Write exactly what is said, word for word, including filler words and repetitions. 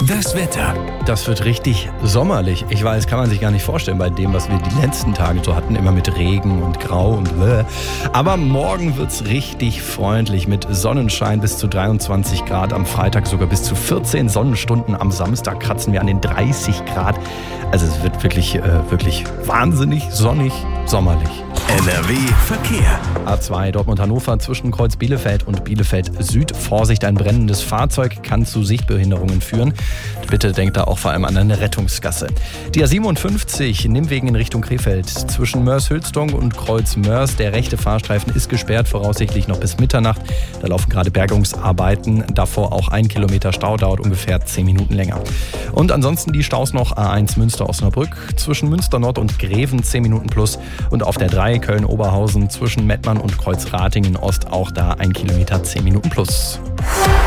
Das Wetter. Das wird richtig sommerlich. Ich weiß, kann man sich gar nicht vorstellen bei dem, was wir die letzten Tage so hatten. Immer mit Regen und Grau und bläh. Aber morgen wird's richtig freundlich mit Sonnenschein bis zu dreiundzwanzig Grad. Am Freitag sogar bis zu vierzehn Sonnenstunden. Am Samstag kratzen wir an den dreißig Grad. Also es wird wirklich, äh, wirklich wahnsinnig sonnig, sommerlich. N R W Verkehr. A zwei Dortmund-Hannover zwischen Kreuz Bielefeld und Bielefeld Süd. Vorsicht, ein brennendes Fahrzeug kann zu Sichtbehinderungen führen. Bitte denkt da auch vor allem an eine Rettungsgasse. Die A siebenundfünfzig Nimwegen in Richtung Krefeld zwischen Mörs-Hülsdong und Kreuz Mörs. Der rechte Fahrstreifen ist gesperrt, voraussichtlich noch bis Mitternacht. Da laufen gerade Bergungsarbeiten. Davor auch ein Kilometer Stau, dauert ungefähr zehn Minuten länger. Und ansonsten die Staus noch A eins Münster-Osnabrück zwischen Münster Nord und Greven zehn Minuten plus. Und auf der drei Köln-Oberhausen zwischen Mettmann und Kreuz Ratingen Ost auch da ein Kilometer zehn Minuten plus.